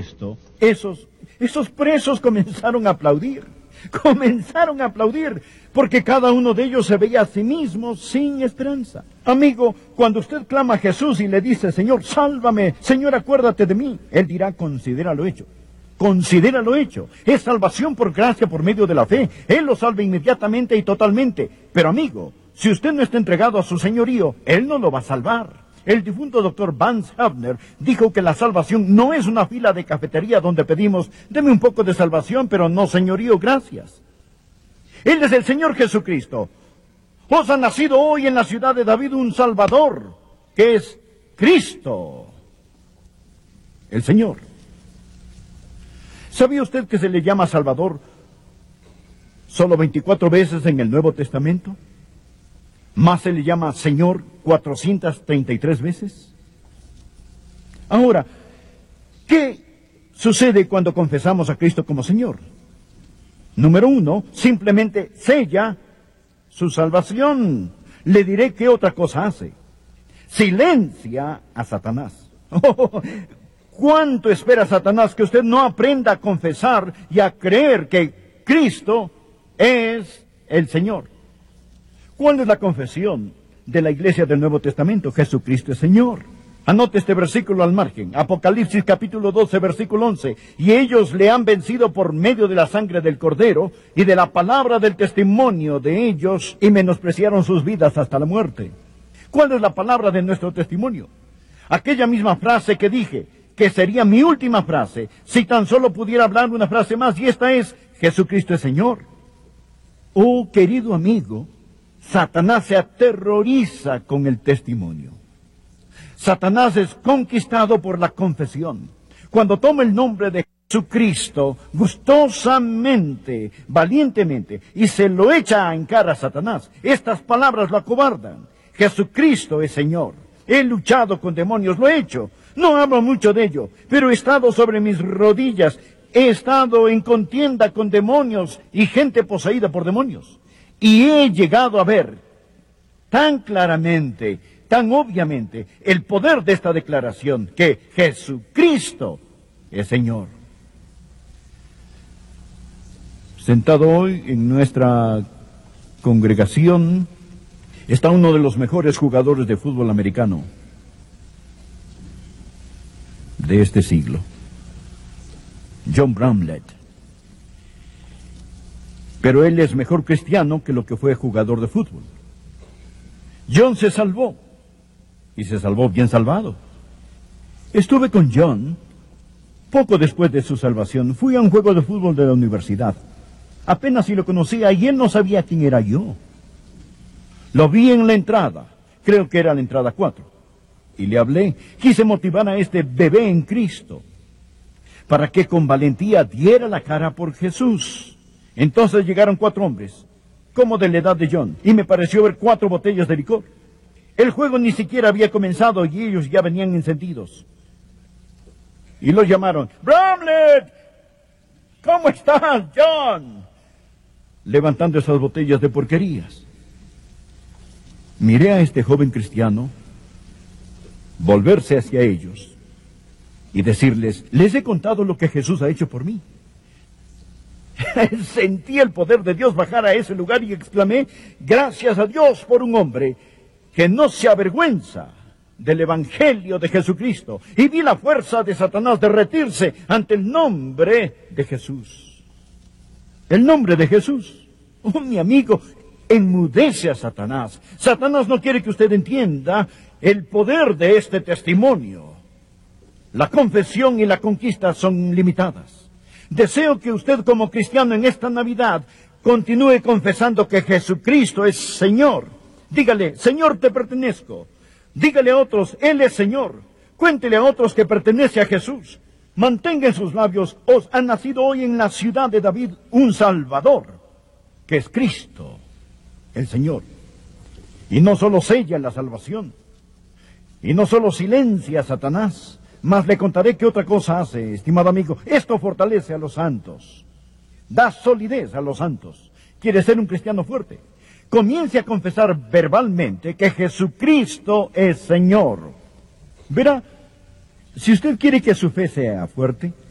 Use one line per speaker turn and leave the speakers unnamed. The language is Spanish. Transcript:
esto, esos presos comenzaron a aplaudir. Comenzaron a aplaudir, porque cada uno de ellos se veía a sí mismo sin esperanza. Amigo, cuando usted clama a Jesús y le dice, Señor, sálvame, Señor, acuérdate de mí, Él dirá, considéralo hecho. Considéralo hecho. Es salvación por gracia por medio de la fe. Él lo salva inmediatamente y totalmente. Pero amigo, si usted no está entregado a su señorío, Él no lo va a salvar. El difunto doctor Vance Havner dijo que la salvación no es una fila de cafetería donde pedimos, deme un poco de salvación, pero no señorío, gracias. Él es el Señor Jesucristo. Os ha nacido hoy en la ciudad de David un Salvador, que es Cristo, el Señor. ¿Sabía usted que se le llama Salvador solo 24 veces en el Nuevo Testamento? ¿Más se le llama Señor 433 veces? Ahora, ¿qué sucede cuando confesamos a Cristo como Señor? Número 1, simplemente sella su salvación. Le diré qué otra cosa hace. Silencia a Satanás. Oh, ¿cuánto espera Satanás que usted no aprenda a confesar y a creer que Cristo es el Señor? ¿Cuál es la confesión de la iglesia del Nuevo Testamento? Jesucristo es Señor. Anote este versículo al margen. Apocalipsis capítulo 12, versículo 11. Y ellos le han vencido por medio de la sangre del Cordero y de la palabra del testimonio de ellos, y menospreciaron sus vidas hasta la muerte. ¿Cuál es la palabra de nuestro testimonio? Aquella misma frase que dije, que sería mi última frase, si tan solo pudiera hablar una frase más, y esta es, Jesucristo es Señor. Oh, querido amigo, Satanás se aterroriza con el testimonio. Satanás es conquistado por la confesión. Cuando toma el nombre de Jesucristo, gustosamente, valientemente, y se lo echa en cara a Satanás, estas palabras lo acobardan. Jesucristo es Señor. He luchado con demonios, lo he hecho. No hablo mucho de ello, pero he estado sobre mis rodillas. He estado en contienda con demonios y gente poseída por demonios. Y he llegado a ver tan claramente, tan obviamente, el poder de esta declaración, que Jesucristo es Señor. Sentado hoy en nuestra congregación está uno de los mejores jugadores de fútbol americano de este siglo, John Bramlett. Pero él es mejor cristiano que lo que fue jugador de fútbol. John se salvó, y se salvó bien salvado. Estuve con John poco después de su salvación. Fui a un juego de fútbol de la universidad. Apenas si lo conocía y él no sabía quién era yo. Lo vi en la entrada, creo que era la entrada 4, y le hablé. Quise motivar a este bebé en Cristo para que con valentía diera la cara por Jesús. Entonces llegaron 4 hombres, como de la edad de John, y me pareció ver 4 botellas de licor. El juego ni siquiera había comenzado y ellos ya venían encendidos. Y los llamaron, Bramlett, ¿cómo estás, John? Levantando esas botellas de porquerías. Miré a este joven cristiano volverse hacia ellos y decirles, les he contado lo que Jesús ha hecho por mí. Sentí el poder de Dios bajar a ese lugar y exclamé, gracias a Dios por un hombre que no se avergüenza del Evangelio de Jesucristo. Y vi la fuerza de Satanás derretirse ante el nombre de Jesús. El nombre de Jesús. Oh, mi amigo, enmudece a Satanás. Satanás no quiere que usted entienda el poder de este testimonio. La confesión y la conquista son limitadas. Deseo que usted como cristiano en esta Navidad continúe confesando que Jesucristo es Señor. Dígale, Señor, te pertenezco. Dígale a otros, Él es Señor. Cuéntele a otros que pertenece a Jesús. Mantenga en sus labios, os ha nacido hoy en la ciudad de David un Salvador, que es Cristo, el Señor. Y no solo sella la salvación, y no solo silencia a Satanás, mas le contaré qué otra cosa hace, estimado amigo. Esto fortalece a los santos, da solidez a los santos. ¿Quiere ser un cristiano fuerte? Comience a confesar verbalmente que Jesucristo es Señor. Verá, si usted quiere que su fe sea fuerte,